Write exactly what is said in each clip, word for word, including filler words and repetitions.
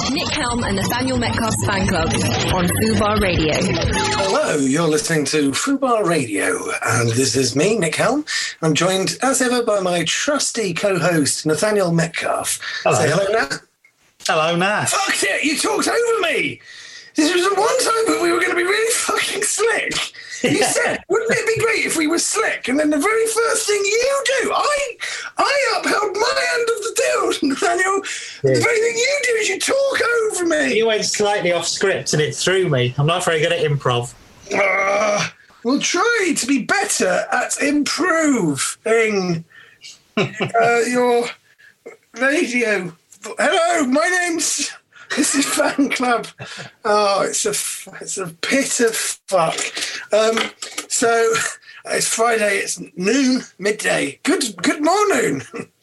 Nick Helm and Nathaniel Metcalf's fan club on Fubar Radio. Hello, you're listening to Fubar Radio, and this is me, Nick Helm. I'm joined, as ever, by my trusty co-host, Nathaniel Metcalf. Hello. Say hello, Nat. Hello, Nat. Fuck it, you talked over me. This was the one time that we were going to be really fucking slick. You said, wouldn't it be great if we were slick? And then the very first thing you do, I I upheld my end of the deal, Nathaniel. Yeah. The very thing you do is you talk over me. You went slightly off script and it threw me. I'm not very good at improv. Uh, we'll try to be better at improving uh, your radio. Hello, my name's... This is Fan Club. Oh, it's a it's a pit of fuck. Um, so it's Friday. It's noon, midday. Good good morning.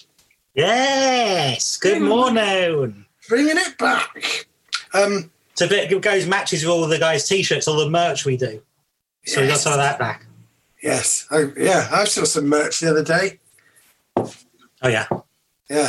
Yes, good morning. Bringing it back. Um, it's a bit. It goes matches with all the guys' t-shirts, all the merch we do. So yes. We got some of that back. Yes. I, yeah, I saw some merch the other day. Oh yeah. Yeah.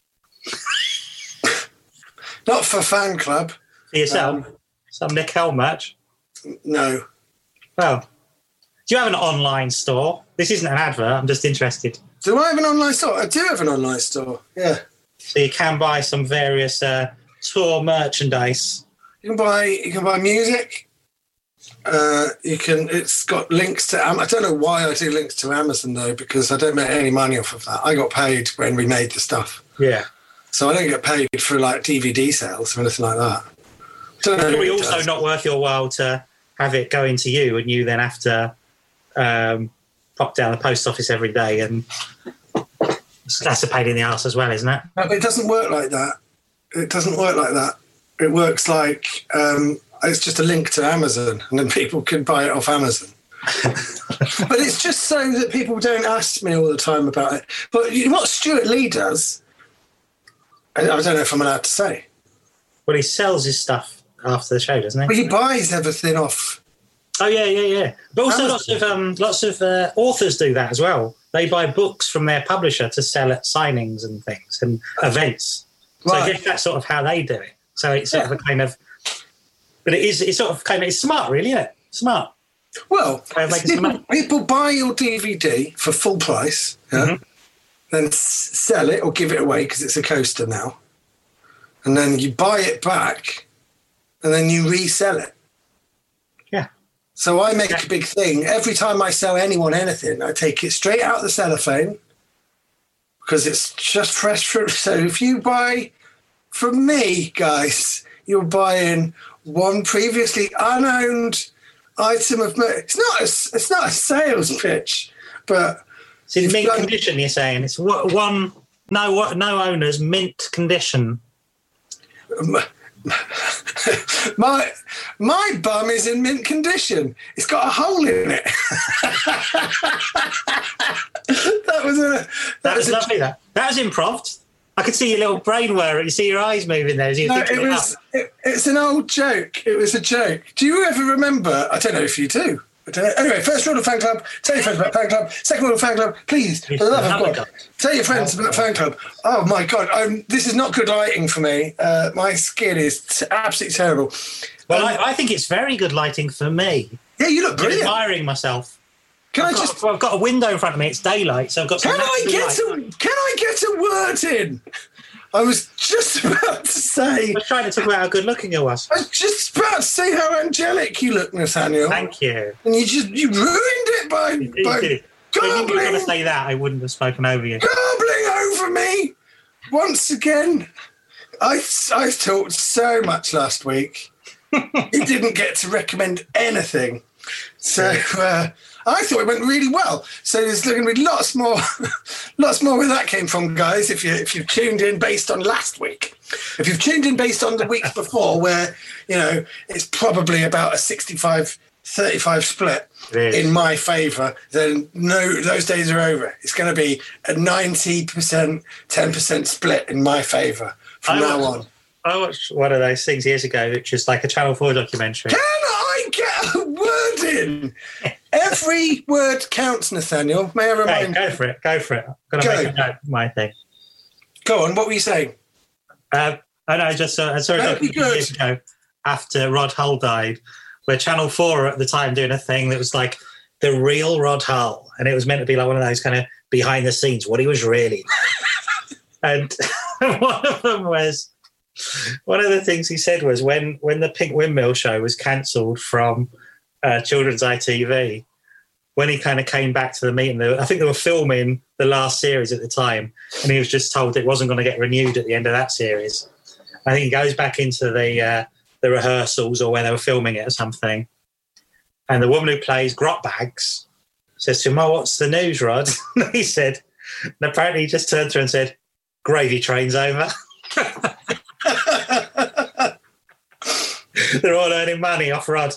Not for Fan Club. For yourself? Um, Some Nick Helm merch? No. Well, do you have an online store? This isn't an advert, I'm just interested. Do I have an online store? I do have an online store, yeah. So you can buy some various uh, tour merchandise. You can buy you can buy music. Uh, you can. It's got links to... I don't know why I do links to Amazon, though, because I don't make any money off of that. I got paid when we made the stuff. Yeah. So I don't get paid for like D V D sales or anything like that. Don't know. It's probably also not worth your while to have it go into you and you then have to um, pop down the post office every day, and that's a pain in the arse as well, isn't it? No, it doesn't work like that. It doesn't work like that. It works like um, it's just a link to Amazon and then people can buy it off Amazon. But it's just so that people don't ask me all the time about it. But you know what Stuart Lee does? I don't know if I'm allowed to say. Well, he sells his stuff after the show, doesn't he? Well, he buys everything off. Oh yeah, yeah, yeah. But also, Amazon. lots of um, lots of uh, authors do that as well. They buy books from their publisher to sell at signings and things and events. So Right. I guess that's sort of how they do it. So it's sort Yeah. of a kind of, but it is it's sort of kind of it's smart, really, isn't it? Smart. Well, Uh, making some people, money. people buy your D V D for full price, yeah? Mhm. Then s- sell it or give it away because it's a coaster now. And then you buy it back and then you resell it. Yeah. So I make a big thing. Every time I sell anyone anything, I take it straight out the cellophane because it's just fresh fruit. So if you buy from me, guys, you're buying one previously unowned item of merch. It's not a, it's not a sales pitch, but... It's in You've mint done- condition, you're saying. It's wa- one, no wa- no owners, mint condition. My my bum is in mint condition. It's got a hole in it. that was a that, That was was a, lovely, that. That was improv. I could see your little brain whirring. You see your eyes moving there as you no, thinking it it was up. it, it's an old joke. It was a joke. Do you ever remember? I don't know if you do. I don't know. Anyway, first rule of Fan Club, tell your friends about Fan Club. Second rule of Fan Club, please, for the love of God, God. tell your friends about Fan Club. Oh my God, um, this is not good lighting for me. Uh, my skin is t- absolutely terrible. Well, Um, I, I think it's very good lighting for me. yeah, you look I'm brilliant. admiring myself. Can I I've got, just... I've got a window in front of me. It's daylight, so I've got some Can I natural get light. a Can I get a word in? I was just about to say. I was trying to talk about how good looking it was. I was just about to say how angelic you look, Nathaniel. Thank you. And you just you ruined it by You by did. If you were going to gobbling, say that, I wouldn't have spoken over you. gobbling over me once again. I I talked so much last week. You didn't get to recommend anything, so. Uh, I thought it went really well. So there's going to be lots more, lots more where that came from, guys. If you if you've tuned in based on last week, if you've tuned in based on the weeks before, where you know it's probably about a sixty-five thirty-five split in my favour, then no, those days are over. It's going to be a ninety percent, ten percent split in my favour from I now watched, on. I watched one of those things years ago, which was like a Channel four documentary. Can I get a word in? Every word counts, Nathaniel. May I Okay, remind go for it. Go for it. I'm going to Go. make a note of my thing. Go on, what were you saying? Uh, I know, just uh, I saw it That'd be a few good. years ago after Rod Hull died, where Channel four at the time doing a thing that was like the real Rod Hull, and it was meant to be like one of those kind of behind the scenes, what he was really like. And one of them was, one of the things he said was when, when the Pink Windmill show was cancelled from uh, Children's I T V, when he kind of came back to the meeting, I think they were filming the last series at the time, and he was just told it wasn't going to get renewed at the end of that series. I think he goes back into the uh, the rehearsals or where they were filming it or something, and the woman who plays Grotbags says to him, "Oh, what's the news, Rod?" And he said, and apparently he just turned to her and said, "Gravy train's over." They're all earning money off Rod.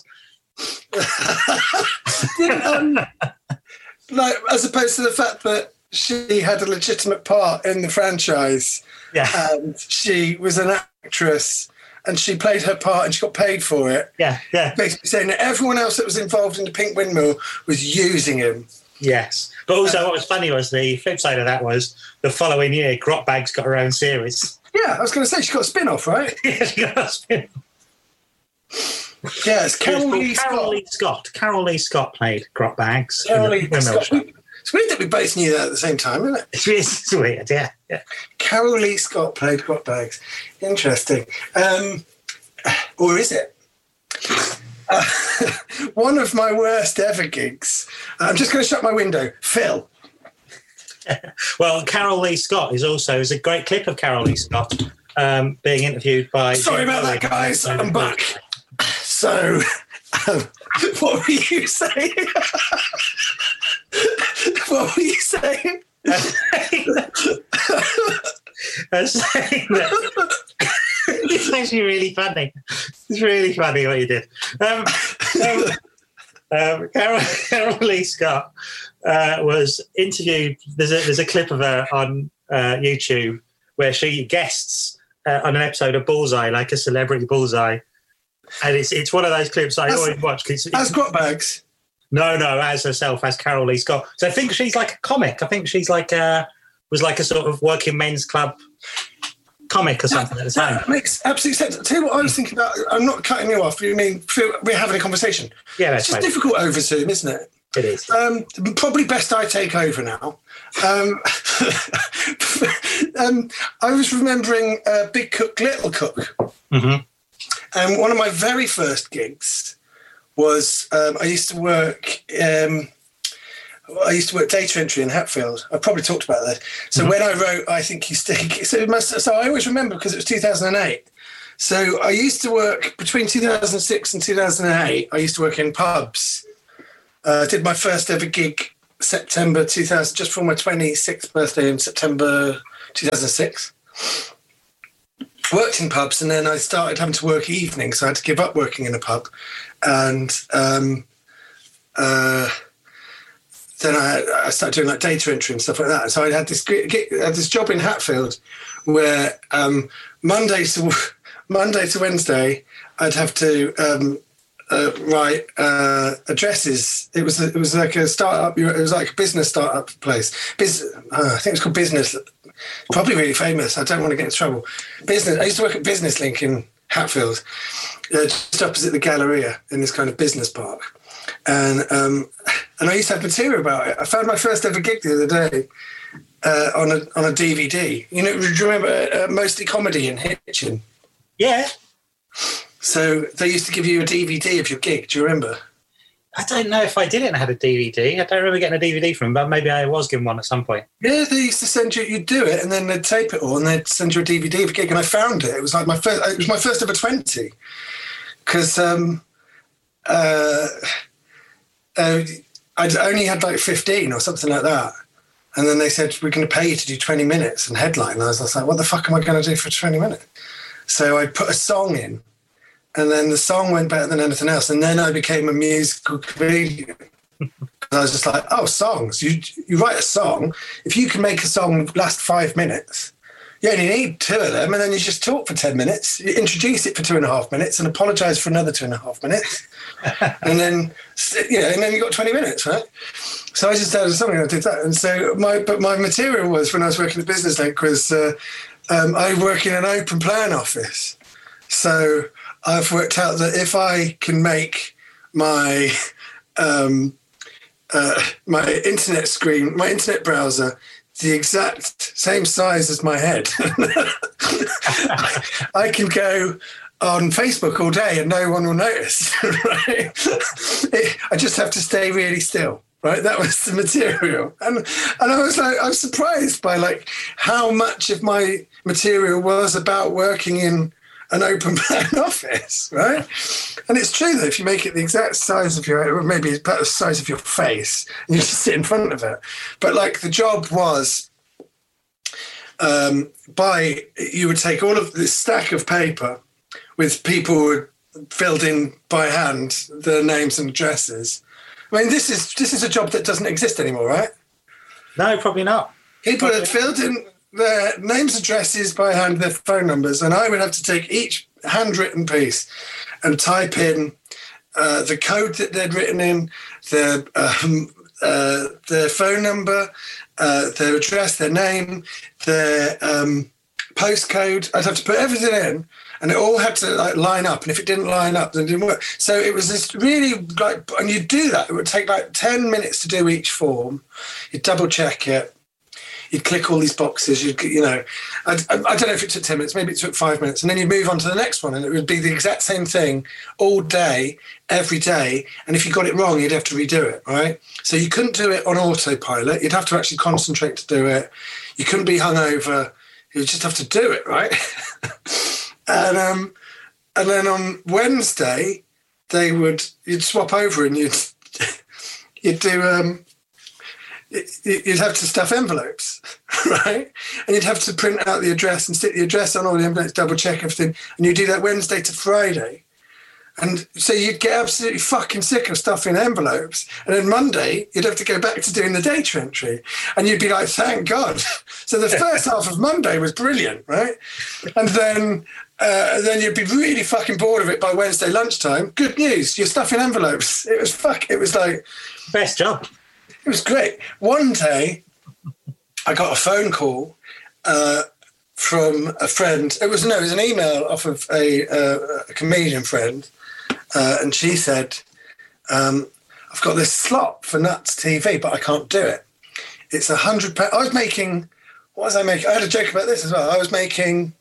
Didn't, um, like, as opposed to the fact that she had a legitimate part in the franchise, Yeah, and she was an actress, and she played her part, and she got paid for it. yeah, yeah. Basically saying that everyone else that was involved in the Pink Windmill was using him. Yes. But also what was funny was the flip side of that was the following year, Grotbags got her own series. Yeah, I was going to say she got a spin-off, right? Yeah, she got a spin. Yeah, it's Carol Carol Lee Scott. Lee Scott. Carol Lee Scott played Grotbags. Carol in the Lee Windmill Scott. Show. It's weird that we both knew that at the same time, isn't it? It's really it's weird, yeah. yeah. Carol Lee Scott played Grotbags. Interesting. Um, or is it? Uh, one of my worst ever gigs. I'm just going to shut my window. Phil. Well, Carol Lee Scott is also, there's a great clip of Carol Lee Scott um, being interviewed by... Sorry about that, guys. I'm back. So, um, what were you saying? What were you saying? I was saying that it's actually really funny. It's really funny what you did. Um, so, um, Carol, Carol Lee Scott uh, was interviewed. There's a, there's a clip of her on uh, YouTube where she guests uh, on an episode of Bullseye, like a celebrity Bullseye. And it's it's one of those clips I as, always watch. Cause it's, as Grotbags? No, no, as herself, as Carol Lee Scott. So I think she's like a comic. I think she's like a, was like a sort of working men's club comic or something at the time. That makes absolute sense. I'll tell you what I was thinking about. I'm not cutting you off. You mean we're having a conversation? Yeah, it's that's just right. difficult over Zoom, isn't it? It is. Um, probably best I take over now. Um, um, I was remembering uh, Big Cook, Little Cook. Mm-hmm. And one of my very first gigs was um, I used to work. Um, I used to work data entry in Hatfield. I probably talked about that. So mm-hmm. when I wrote, I think you stick. So it must. So I always remember because it was two thousand eight. So I used to work between two thousand six and two thousand eight. I used to work in pubs. I uh, did my first ever gig September two thousand, just for my twenty-sixth birthday in September two thousand six. Worked in pubs, and then I started having to work evenings, so I had to give up working in a pub. And um, uh, then I, I started doing like data entry and stuff like that. So I had this gig, I had this job in Hatfield where um, Monday to Monday to Wednesday I'd have to um, uh, write uh, addresses. It was it was like a startup. It was like a business startup place. Biz, uh, I think it's called Business. Probably really famous. I don't want to get in trouble. Business. I used to work at Business Link in Hatfield, uh, just opposite the Galleria in this kind of business park, and um, and I used to have material about it. I found my first ever gig the other day uh, on a on a D V D. You know, do you remember uh, Mostly Comedy in Hitchin? Yeah. So they used to give you a D V D of your gig. Do you remember? I don't know if I didn't have a D V D. I don't remember getting a D V D from them, but maybe I was given one at some point. Yeah, they used to send you. You'd do it, and then they'd tape it all, and they'd send you a D V D of a gig. And I found it. It was like my first. It was my first ever twenty, because um, uh, uh, I'd only had like fifteen or something like that. And then they said, we're going to pay you to do twenty minutes and headline. And I was like, what the fuck am I going to do for twenty minutes? So I put a song in. And then the song went better than anything else. And then I became a musical comedian. I was just like, oh, songs. You you write a song. If you can make a song last five minutes, you only need two of them. And then you just talk for ten minutes. You introduce it for two and a half minutes and apologise for another two and a half minutes. and then, you know, and then you got twenty minutes, right? So I just started a song and I did that. And so my, but my material was, when I was working at Business Link, was... Uh, um, I work in an open plan office. So I've worked out that if I can make my um, uh, my internet screen, my internet browser, the exact same size as my head, I can go on Facebook all day and no one will notice. Right? It, I just have to stay really still. Right, that was the material, and and I was like, I was surprised by like how much of my material was about working in an open plan office, right? And it's true that if you make it the exact size of your, or maybe about the size of your face, and you just sit in front of it, but like the job was, um, by you would take all of this stack of paper with people filled in by hand, their names and addresses. I mean, this is this is a job that doesn't exist anymore, right? No, probably not. People probably had filled in their names, addresses by hand, their phone numbers, and I would have to take each handwritten piece and type in uh, the code that they'd written in, their um, uh, their phone number, uh, their address, their name, their um, postcode. I'd have to put everything in. And it all had to like line up, and if it didn't line up, then it didn't work. So it was this really like, and you'd do that. It would take like ten minutes to do each form. You'd double check it. You'd click all these boxes. You'd, you know, I, I, I don't know if it took ten minutes. Maybe it took five minutes, and then you'd move on to the next one, and it would be the exact same thing all day, every day. And if you got it wrong, you'd have to redo it. Right? So you couldn't do it on autopilot. You'd have to actually concentrate to do it. You couldn't be hungover. You'd just have to do it. Right? And um, and then on Wednesday, they would you'd swap over and you'd you'd do um, you'd have to stuff envelopes, right? And you'd have to print out the address and stick the address on all the envelopes, double check everything, and you do that Wednesday to Friday. And so you'd get absolutely fucking sick of stuffing envelopes. And then Monday, you'd have to go back to doing the data entry. And you'd be like, thank God. So the first half of Monday was brilliant, right? And then uh, then you'd be really fucking bored of it by Wednesday lunchtime. Good news, you're stuffing envelopes. It was fuck. It was like... Best job. It was great. One day, I got a phone call uh, from a friend. It was, no, it was an email off of a, uh, a comedian friend. Uh, and she said, um, I've got this slot for Nuts T V, but I can't do it. It's a hundred pounds. I was making, what was I making? I had a joke about this as well. I was making,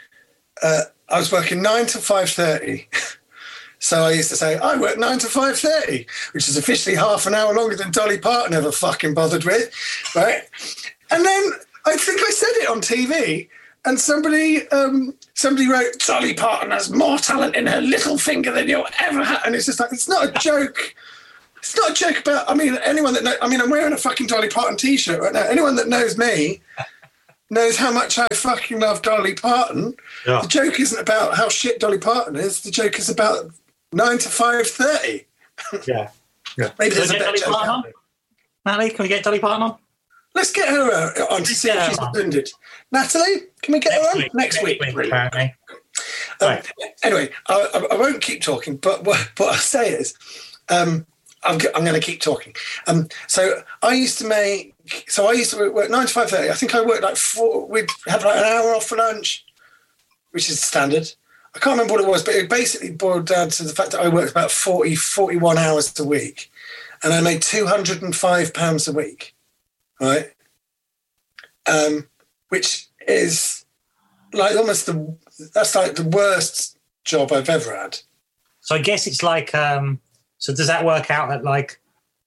uh, I was working nine to five thirty. So I used to say, I work nine to five thirty, which is officially half an hour longer than Dolly Parton ever fucking bothered with, right? And then I think I said it on T V. And somebody um, somebody wrote, Dolly Parton has more talent in her little finger than you'll ever have. And it's just like, it's not a joke. It's not a joke about, I mean, anyone that, know, I mean, I'm wearing a fucking Dolly Parton t-shirt right now. Anyone that knows me knows how much I fucking love Dolly Parton. Yeah. The joke isn't about how shit Dolly Parton is. The joke is about nine to five thirty. Yeah. yeah. Maybe there's a better joke out there. Natalie, can we get Dolly Parton on? Let's get her uh, on to see if she's offended. Natalie, can we get next her on? Week. Next, next week. week Brilliant. Um, right. Anyway, I, I won't keep talking, but what, what I'll say is um, I'm, I'm going to keep talking. Um, so I used to make, so I used to work nine to five thirty. I think I worked like four, we'd have like an hour off for lunch, which is standard. I can't remember what it was, but it basically boiled down to the fact that I worked about forty, forty-one hours a week, and I made two hundred five pounds a week. Right, um, which is like almost the that's like the worst job I've ever had. So I guess it's like um, so. Does that work out at like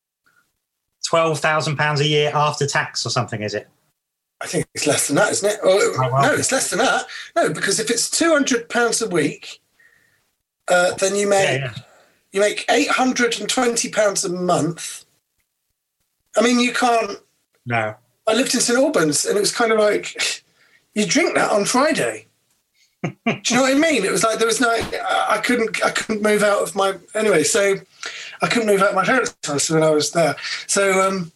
twelve thousand pounds a year after tax or something? Is it? I think it's less than that, isn't it? Or, oh, wow. No, it's less than that. No, because if it's two hundred pounds a week, uh, then you make yeah, yeah. you make eight hundred and twenty pounds a month. I mean, you can't. No. I lived in Saint Albans, and it was kind of like, you drink that on Friday. Do you know what I mean? It was like there was no, I couldn't, I couldn't move out of my, anyway, so I couldn't move out of my parents' house when I was there. So, um,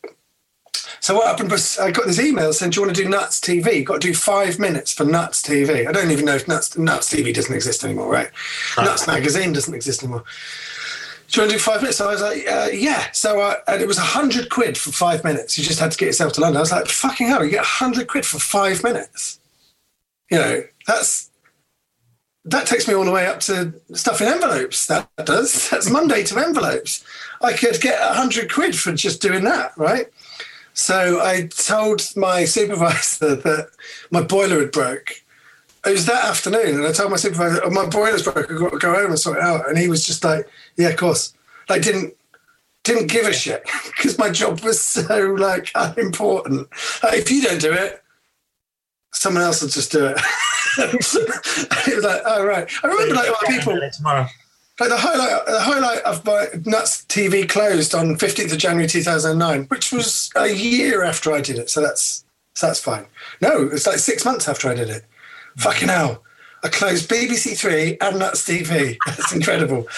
so what happened was I got this email saying, do you want to do Nuts T V? You've got to do five minutes for Nuts T V. I don't even know if Nuts, Nuts T V doesn't exist anymore, right? Oh. Nuts Magazine doesn't exist anymore. Do you want to do five minutes? So I was like, uh, yeah. So I, and it was a hundred quid for five minutes. You just had to get yourself to London. I was like, fucking hell, you get a hundred quid for five minutes. you know, that's that takes me all the way up to stuff in envelopes. That does. That's Monday to envelopes. I could get a hundred quid for just doing that, right? So I told my supervisor that my boiler had broke. It was that afternoon, and I told my supervisor, oh, my boiler's broke, I've got to go home and sort it out. And he was just like, yeah, of course. Like, didn't didn't give a shit, because my job was so, like, unimportant. Like, if you don't do it, someone else will just do it. It was like, oh, right. I remember, like, other people... Tomorrow. Like, the highlight, the highlight of my Nuts T V closed on fifteenth of January two thousand nine, which was a year after I did it, so that's so that's fine. No, it's like six months after I did it. Fucking hell. I closed B B C Three and Nuts T V. That's incredible.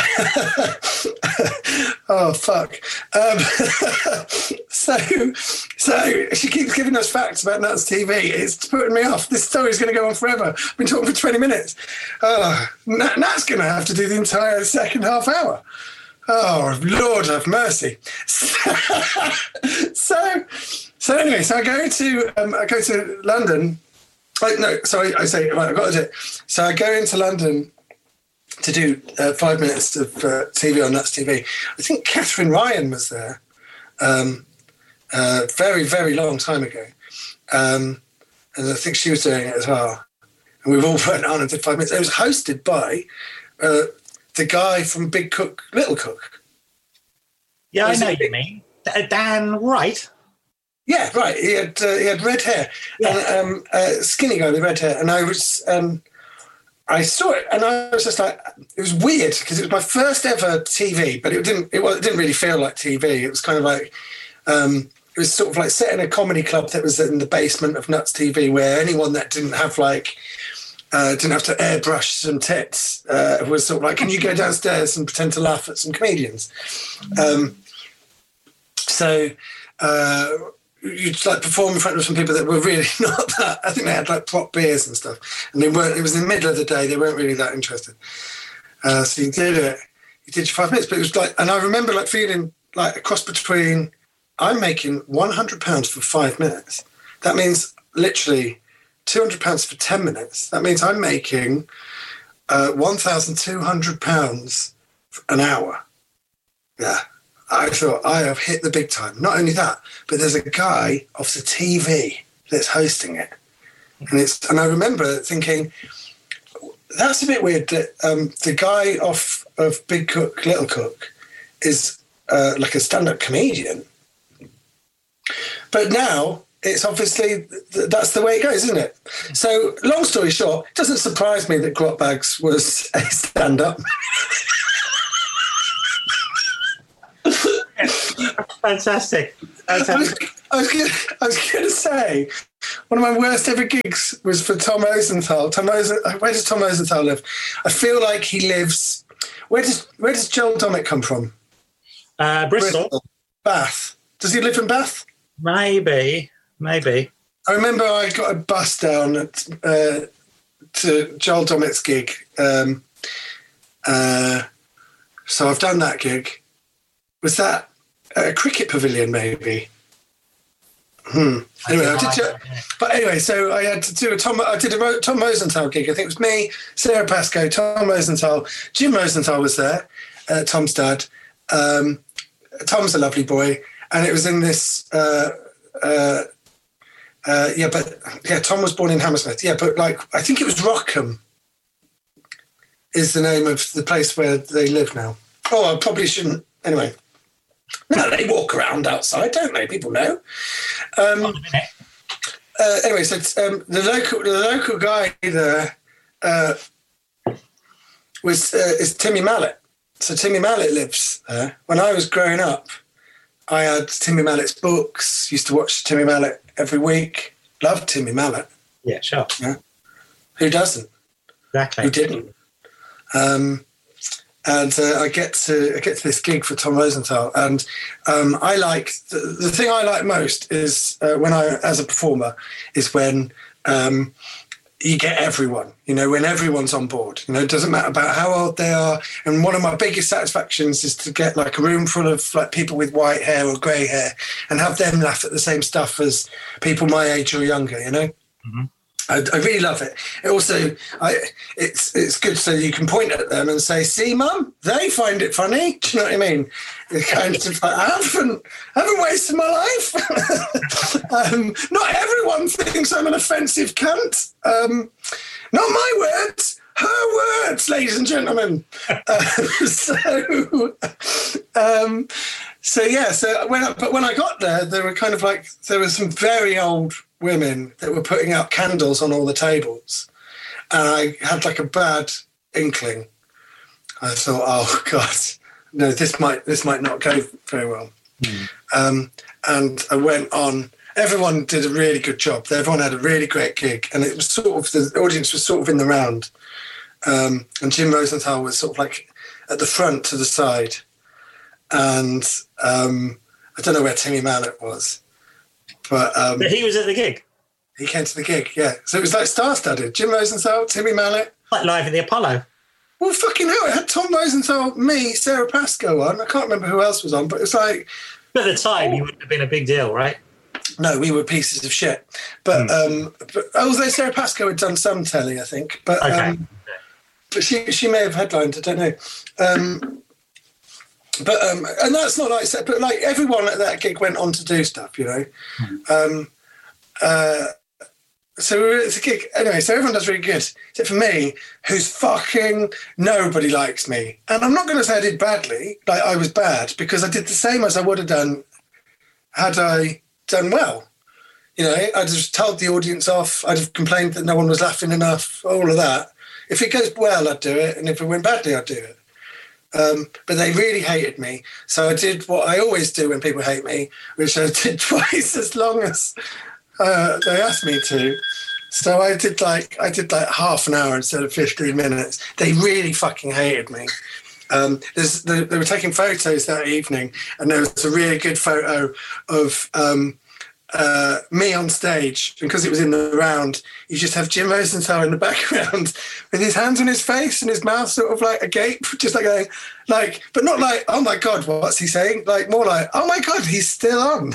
Oh, fuck. Um, so, so she keeps giving us facts about Nuts T V. It's putting me off. This story's going to go on forever. I've been talking for twenty minutes. Oh, Nat's going to have to do the entire second half hour. Oh, Lord have mercy. so, so anyway, so I go to um, I go to London. Like, no, sorry, I say, right, I've got to do it. So I go into London to do uh, five minutes of uh, T V on Nuts T V. I think Catherine Ryan was there um, uh, very, very long time ago. Um, and I think she was doing it as well. And we all went on and did five minutes. It was hosted by uh, the guy from Big Cook, Little Cook. Yeah, I know you mean. Dan Wright. Yeah, right. He had uh, he had red hair, yeah. and um, uh, skinny guy with red hair. And I was, um, I saw it, and I was just like, it was weird because it was my first ever T V, but it didn't, it, well, it didn't really feel like T V. It was kind of like, um, it was sort of like set in a comedy club that was in the basement of Nuts T V, where anyone that didn't have like, uh, didn't have to airbrush some tits uh, was sort of like, can you go downstairs and pretend to laugh at some comedians? Um, so. Uh, You'd like perform in front of some people that were really not that. I think they had like prop beers and stuff, and they weren't. It was in the middle of the day. They weren't really that interested. Uh, so you did it. You did your five minutes, but it was like, and I remember like feeling like a cross between I'm making one hundred pounds for five minutes. That means literally two hundred pounds for ten minutes. That means I'm making uh, one thousand two hundred pounds an hour. Yeah. I thought, I have hit the big time. Not only that, but there's a guy off the T V that's hosting it. And it's and I remember thinking, that's a bit weird that um, the guy off of Big Cook, Little Cook is uh, like a stand-up comedian. But now it's obviously, that's the way it goes, isn't it? So long story short, it doesn't surprise me that Grotbags was a stand-up. Fantastic. Fantastic. I was, I was gonna, I was going to say, one of my worst ever gigs was for Tom Osenthal. Tom Osen, where does Tom Osenthal live? I feel like he lives. Where does Where does Joel Dommett come from? Uh, Bristol. Bristol. Bath. Does he live in Bath? Maybe. Maybe. I remember I got a bus down at, uh, to Joel Dommett's gig. Um, uh, so I've done that gig. Was that a cricket pavilion, maybe? Hmm. Anyway, I did. You, but anyway, so I had to do a Tom. I did a Tom Rosenthal gig. I think it was me, Sarah Pascoe, Tom Rosenthal, Jim Rosenthal was there, uh, Tom's dad. Um, Tom's a lovely boy, and it was in this. Uh, uh, uh, yeah, but yeah, Tom was born in Hammersmith. Yeah, but like I think it was Rockham. Is the name of the place where they live now? Oh, I probably shouldn't. Anyway. No, they walk around outside, don't they? People know. Um, uh, anyway, so um, the local the local guy there uh, was uh, is Timmy Mallet. So Timmy Mallet lives there. When I was growing up, I had Timmy Mallet's books. Used to watch Timmy Mallet every week. Loved Timmy Mallet. Yeah, sure. Yeah. Who doesn't? Exactly. Who didn't? Um, And uh, I get to I get to this gig for Tom Rosenthal, and um, I like the, the thing I like most is uh, when I, as a performer, is when um, you get everyone. You know, when everyone's on board. You know, it doesn't matter about how old they are. And one of my biggest satisfactions is to get like a room full of like people with white hair or grey hair, and have them laugh at the same stuff as people my age or younger. You know, mm-hmm. I, I really love it. It also, I, it's it's good so you can point at them and say, "See, Mum, they find it funny." Do you know what I mean? It's kind of like, I haven't, I haven't wasted my life. um, not everyone thinks I'm an offensive cunt. Um, not my words, her words, ladies and gentlemen. Uh, so, um, so yeah. So when, I, but when I got there, there were kind of like there were some very old women that were putting out candles on all the tables, and I had like a bad inkling. I thought, oh God, no, this might this might not go very well. Mm. Um, and I went on. Everyone did a really good job. Everyone had a really great gig, and it was sort of the audience was sort of in the round. Um, and Jim Rosenthal was sort of like at the front to the side, and um, I don't know where Timmy Mallett was. But, um, but he was at the gig. He came to the gig, yeah. So it was like star-studded. Jim Rosenthal, Timmy Mallett. Like live at the Apollo. Well, fucking hell, it had Tom Rosenthal, me, Sarah Pascoe on. I can't remember who else was on, but it's like... But at the time, oh. you wouldn't have been a big deal, right? No, we were pieces of shit. But, mm. um, but although Sarah Pascoe had done some telly, I think. But, okay. um, but she she may have headlined, I don't know. Um, but um, and that's not like, but like everyone at that gig went on to do stuff, you know. Mm. Um, uh, so we were at the gig anyway. So everyone does really good, except for me, who's fucking nobody likes me. And I'm not going to say I did badly, like I was bad, because I did the same as I would have done had I done well. You know, I'd have told the audience off. I'd have complained that no one was laughing enough. All of that. If it goes well, I'd do it, and if it went badly, I'd do it. Um, but they really hated me. So I did what I always do when people hate me, which I did twice as long as uh, they asked me to. So I did like I did like half an hour instead of fifteen minutes. They really fucking hated me. Um, there's, they, they were taking photos that evening, and there was a really good photo of um, uh, me on stage. And because it was in the round, you just have Jim Rosenthal in the background with his hands on his face and his mouth sort of like agape, just like going, like, but not like, oh my God, what's he saying? Like more like, oh my God, he's still on.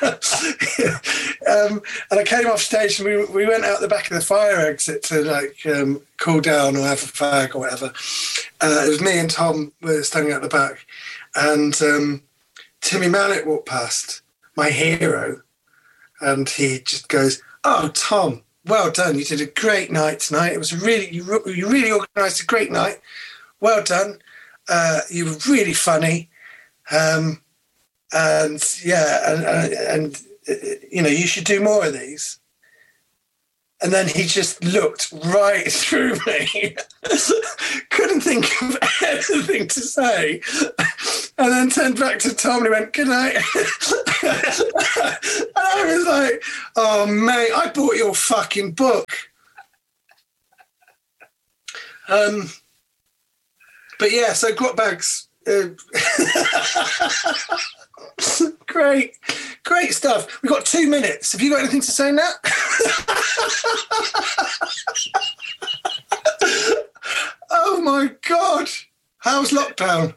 um, and I came off stage and we we went out the back of the fire exit to like um, cool down or have a fag or whatever. Uh, it was me and Tom were standing at the back, and um, Timmy Mallett walked past, my hero, and he just goes, "Oh, Tom, well done. You did a great night tonight. It was really, you, you really organised a great night. Well done. Uh, you were really funny. Um, and yeah, and, and, and, you know, you should do more of these." And then he just looked right through me. Couldn't think of anything to say. And then turned back to Tom and he went, "Good night." And I was like, "Oh, mate, I bought your fucking book." Um, but yeah, so Grotbags. Uh, great, great stuff. We've got two minutes. Have you got anything to say now? Oh my God. How's lockdown?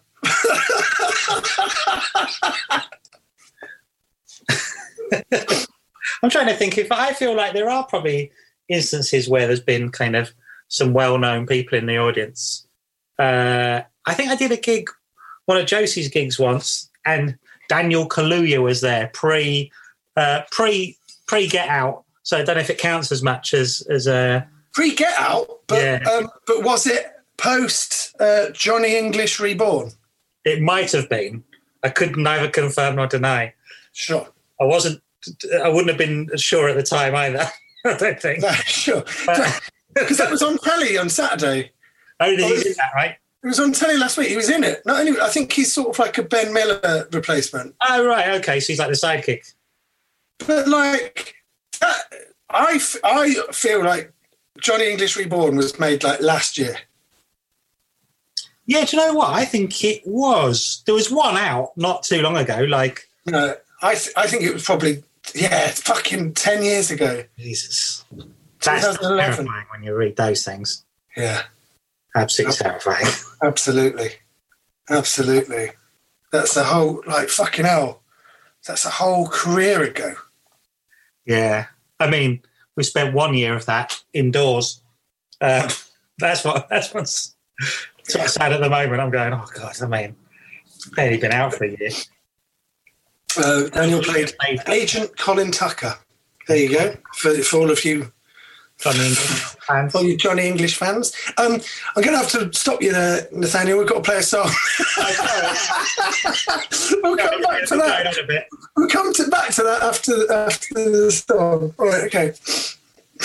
I'm trying to think if I feel like there are probably instances where there's been kind of some well-known people in the audience. Uh, I think I did a gig, one of Josie's gigs once, and Daniel Kaluuya was there pre uh, pre pre Get Out. So I don't know if it counts as much as as a pre Get Out, but yeah. um, but was it post uh, Johnny English Reborn? It might have been. I could neither confirm nor deny. Sure, I wasn't. I wouldn't have been sure at the time either. I don't think. No, sure, because that was on telly on Saturday. Oh, did he do that, right? It was on telly last week. He was in it. Not only, I think he's sort of like a Ben Miller replacement. Oh, right. Okay. So he's like the sidekick. But like, that, I, I feel like Johnny English Reborn was made like last year. Yeah. Do you know what? I think it was. There was one out not too long ago. Like, no, I, th- I think it was probably, yeah, fucking ten years ago. Jesus. That's terrifying when you read those things. Yeah. Absolutely terrifying. Absolutely. Absolutely. That's a whole, like, fucking hell. That's a whole career ago. Yeah. I mean, we spent one year of that indoors. Um, that's what that's what's sort of sad at the moment. I'm going, oh God, I mean, barely been out for a year. Uh, Daniel played Agent Colin Tucker. There you go. For, for all of you Johnny English fans. For all you Johnny English fans. Um, I'm going to have to stop you there, Nathaniel. We've got to play a song. we'll come back to that. We'll come to, back to that after, after the song. All right, okay.